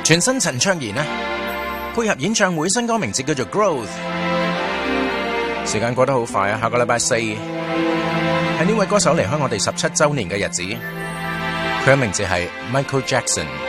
全新陳卓賢啊，配合演唱會新歌名字叫做 Growth。時間過得好快啊，下個禮拜4係呢位歌手離開我哋17週年嘅日子，佢嘅名字係 Michael Jackson。